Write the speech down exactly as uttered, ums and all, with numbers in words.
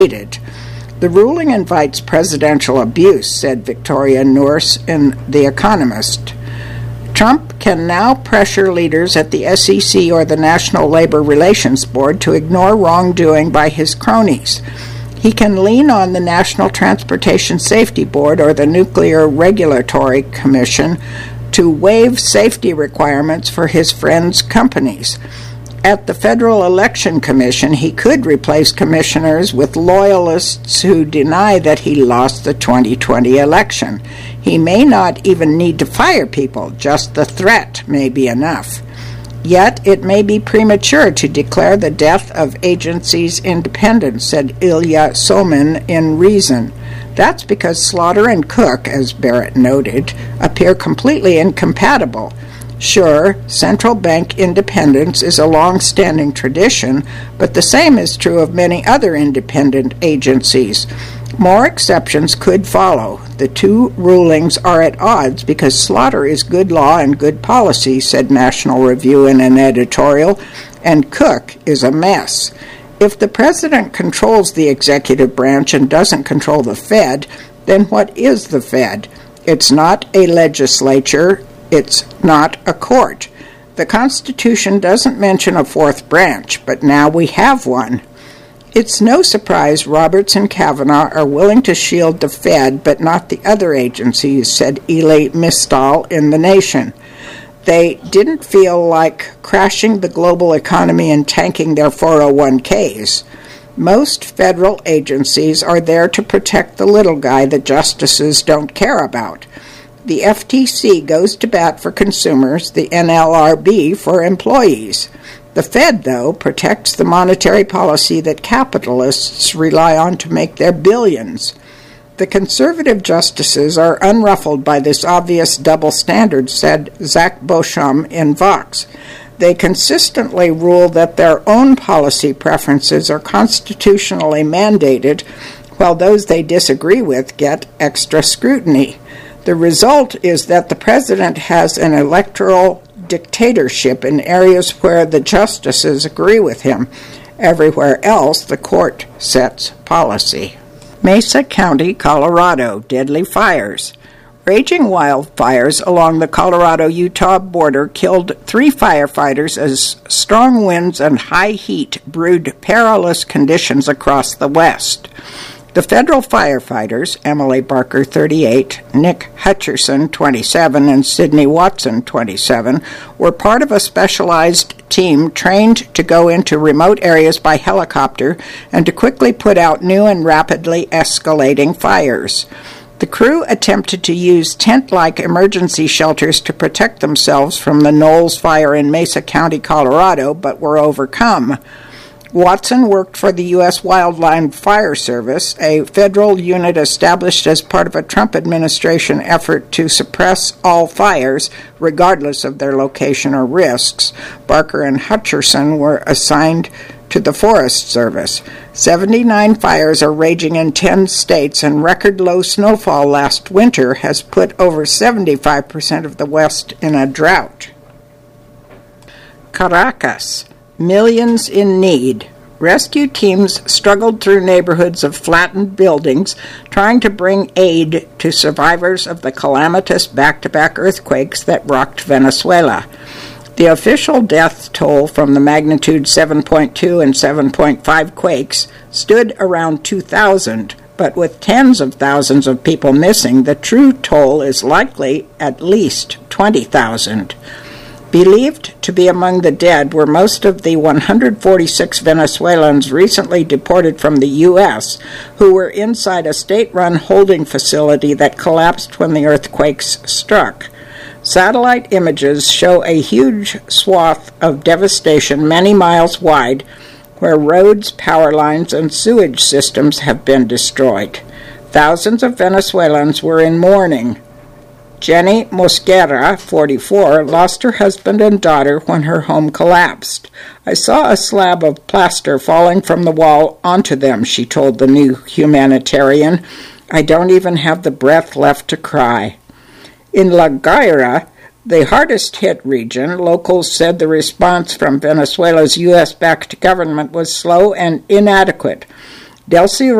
The ruling invites presidential abuse, said Victoria Nourse in The Economist. Trump can now pressure leaders at the S E C or the National Labor Relations Board to ignore wrongdoing by his cronies. He can lean on the National Transportation Safety Board or the Nuclear Regulatory Commission to waive safety requirements for his friends' companies. At the Federal Election Commission, he could replace commissioners with loyalists who deny that he lost the twenty twenty election. He may not even need to fire people, just the threat may be enough. Yet it may be premature to declare the death of agencies' independence, said Ilya Somin in Reason. That's because Slaughter and Cook, as Barrett noted, appear completely incompatible. Sure, central bank independence is a long-standing tradition, but the same is true of many other independent agencies. More exceptions could follow. The two rulings are at odds because Slaughter is good law and good policy, said National Review in an editorial, and Cook is a mess. If the president controls the executive branch and doesn't control the Fed, then what is the Fed? It's not a legislature. It's not a court. The Constitution doesn't mention a fourth branch, but now we have one. It's no surprise Roberts and Kavanaugh are willing to shield the Fed, but not the other agencies, said Elie Mystal in The Nation. They didn't feel like crashing the global economy and tanking their four oh one k's. Most federal agencies are there to protect the little guy the justices don't care about. The F T C goes to bat for consumers, the N L R B for employees. The Fed, though, protects the monetary policy that capitalists rely on to make their billions. The conservative justices are unruffled by this obvious double standard, said Zach Beauchamp in Vox. They consistently rule that their own policy preferences are constitutionally mandated, while those they disagree with get extra scrutiny. The result is that the president has an electoral dictatorship in areas where the justices agree with him. Everywhere else, the court sets policy. Mesa County, Colorado, deadly fires. Raging wildfires along the Colorado-Utah border killed three firefighters as strong winds and high heat brewed perilous conditions across the west. The federal firefighters, Emily Barker, thirty-eight, Nick Hutcherson, twenty-seven, and Sidney Watson, twenty-seven, were part of a specialized team trained to go into remote areas by helicopter and to quickly put out new and rapidly escalating fires. The crew attempted to use tent-like emergency shelters to protect themselves from the Knowles Fire in Mesa County, Colorado, but were overcome. Watson worked for the U S Wildland Fire Service, a federal unit established as part of a Trump administration effort to suppress all fires, regardless of their location or risks. Barker and Hutcherson were assigned to the Forest Service. seventy-nine fires are raging in ten states, and record low snowfall last winter has put over seventy-five percent of the West in a drought. Caracas. Millions in need. Rescue teams struggled through neighborhoods of flattened buildings, trying to bring aid to survivors of the calamitous back-to-back earthquakes that rocked Venezuela. The official death toll from the magnitude seven point two and seven point five quakes stood around two thousand, but with tens of thousands of people missing, the true toll is likely at least twenty thousand. Believed to be among the dead were most of the one hundred forty-six Venezuelans recently deported from the U S who were inside a state-run holding facility that collapsed when the earthquakes struck. Satellite images show a huge swath of devastation many miles wide where roads, power lines, and sewage systems have been destroyed. Thousands of Venezuelans were in mourning. Jenny Mosquera, forty-four, lost her husband and daughter when her home collapsed. I saw a slab of plaster falling from the wall onto them, she told the New Humanitarian. I don't even have the breath left to cry. In La Guaira, the hardest-hit region, locals said the response from Venezuela's U S-backed government was slow and inadequate. Delcy